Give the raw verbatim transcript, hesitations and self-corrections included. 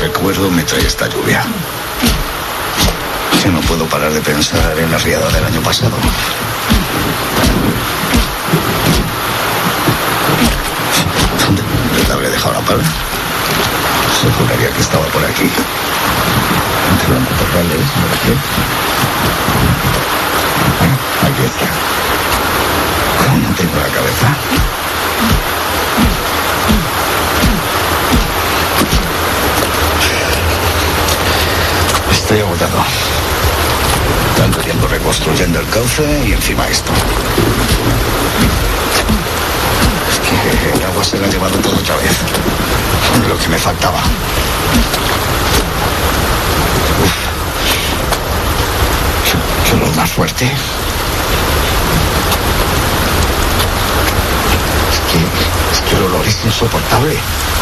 recuerdo me trae esta lluvia. Yo no puedo parar de pensar en la riada del año pasado. ¿Dónde, ¿Dónde habré dejado la palma? Se juraría que estaba por aquí. Entre los matorrales, ¿no? Ah, aquí está. ¿Cómo no tengo la cabeza? Estoy agotado. Tanto tiempo reconstruyendo el cauce y encima esto. Es que el agua se la ha llevado todo otra vez. Lo que me faltaba. Uf. ¿Qué olor más fuerte? Es que, es que el olor es insoportable.